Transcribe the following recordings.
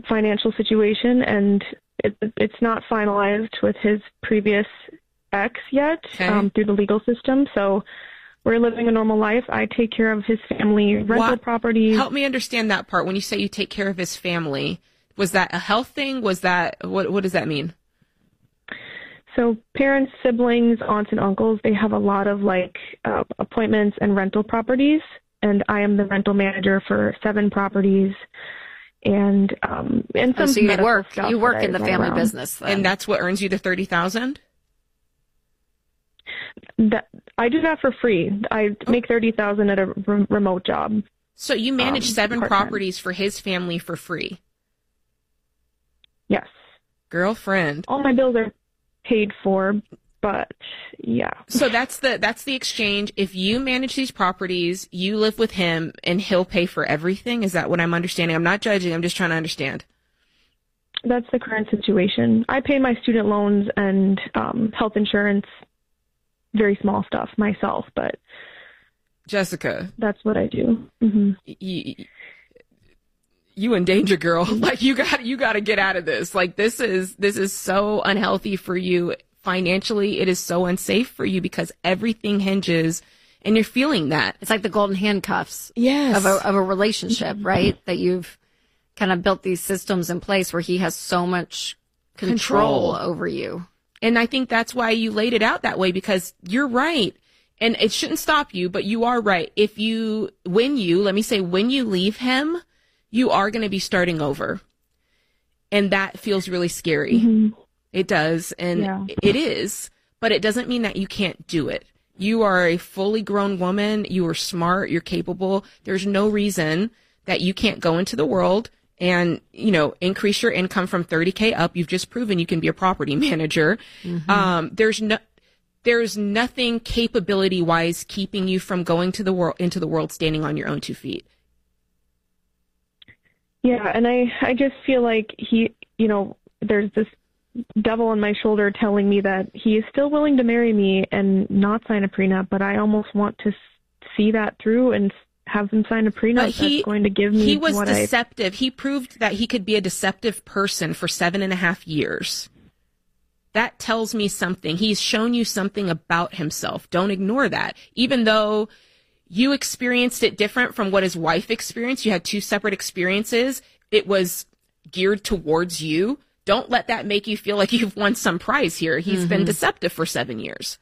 financial situation, and it's not finalized with his previous ex yet through the legal system. So we're living a normal life. I take care of his family, rental properties. Help me understand that part. When you say you take care of his family, was that a health thing? Was that, what does that mean? So parents, siblings, aunts, and uncles, they have a lot of appointments and rental properties, and I am the rental manager for 7 properties. And some so you work in the family around. Business then. And that's what earns you the $30,000? I do that for free. I make $30,000 at a remote job. So you manage 7 part-time. properties for his family for free? Yes. Girlfriend. All my bills are paid for, but yeah. So that's the exchange. If you manage these properties, you live with him, and he'll pay for everything. Is that what I'm understanding? I'm not judging. I'm just trying to understand. That's the current situation. I pay my student loans and health insurance, very small stuff myself, but Jessica, that's what I do. Mm-hmm. You in danger, girl. Like you got to get out of this. Like this is so unhealthy for you financially. It is so unsafe for you because everything hinges, and you're feeling that. It's like the golden handcuffs yes. of a relationship, right? That you've kind of built these systems in place where he has so much control over you. And I think that's why you laid it out that way, because you're right. And it shouldn't stop you, but you are right. When you leave him, you are going to be starting over. And that feels really scary. Mm-hmm. It does. And it is, but it doesn't mean that you can't do it. You are a fully grown woman. You are smart. You're capable. There's no reason that you can't go into the world and, increase your income from $30K up. You've just proven you can be a property manager. Mm-hmm. There's nothing capability wise keeping you from going into the world standing on your own 2 feet. Yeah, and I just feel like there's this devil on my shoulder telling me that he is still willing to marry me and not sign a prenup, but I almost want to see that through and have him sign a prenup that's going to give me He was deceptive. He proved that he could be a deceptive person for 7.5 years. That tells me something. He's shown you something about himself. Don't ignore that. Even though you experienced it different from what his wife experienced, you had 2 separate experiences. It was geared towards you. Don't let that make you feel like you've won some prize here. He's been deceptive for 7 years.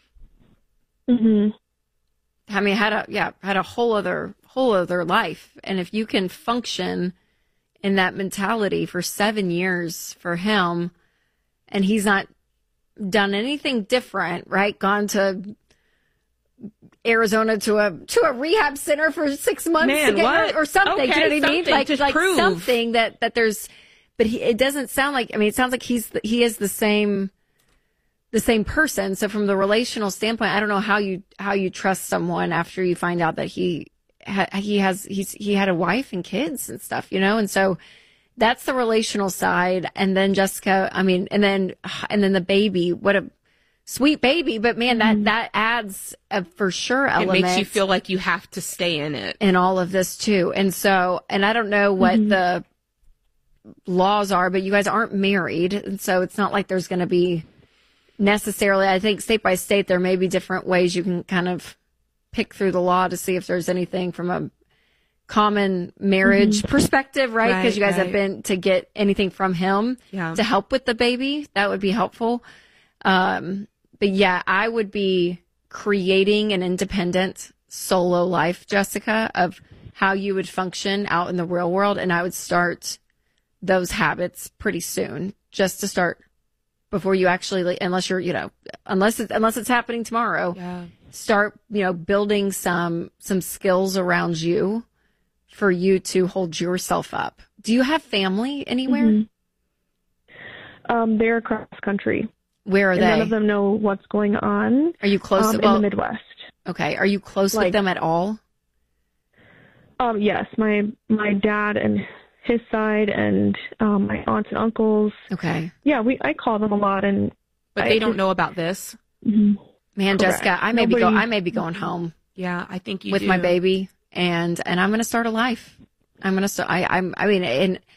Mm-hmm. I mean, had a whole other life. And if you can function in that mentality for 7 years for him, and he's not done anything different, right? Gone to Arizona to a rehab center for 6 months Man, to what? or something. Okay, do you know what I mean? Like prove. something that there's. But it doesn't sound like. I mean, it sounds like he is the same person. So from the relational standpoint, I don't know how you trust someone after you find out that he had a wife and kids and stuff, And so that's the relational side. And then Jessica, I mean, and then the baby. What a sweet baby, but man, that adds a for sure element. It makes you feel like you have to stay in it. In all of this too. And so, and I don't know what the laws are, but you guys aren't married. And so it's not like there's going to be necessarily, I think state by state, there may be different ways you can kind of pick through the law to see if there's anything from a common marriage perspective, right? Because you guys have been to get anything from him to help with the baby. That would be helpful. But yeah, I would be creating an independent solo life, Jessica, of how you would function out in the real world. And I would start those habits pretty soon, just to start before you actually, unless you're, unless it's happening tomorrow, start, building some skills around you for you to hold yourself up. Do you have family anywhere? They're across country. Where are they? None of them know what's going on. Are you close? In the Midwest. Okay. Are you close with them at all? Yes. My dad and his side and my aunts and uncles. Okay. Yeah, I call them a lot, but they don't know about this. Man, Correct. Jessica, I may be going home. Yeah, I think you with do. My baby, and I'm going to start a life. I'm going to start. I mean, and